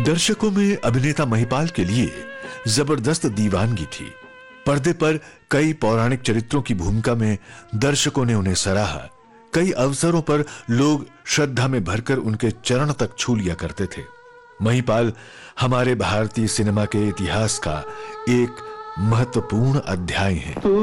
दर्शकों में अभिनेता महिपाल के लिए जबरदस्त दीवानगी थी। पर्दे पर कई पौराणिक चरित्रों की भूमिका में दर्शकों ने उन्हें सराहा। कई अवसरों पर लोग श्रद्धा में भरकर उनके चरण तक छू लिया करते थे। महिपाल हमारे भारतीय सिनेमा के इतिहास का एक महत्वपूर्ण अध्याय हैं।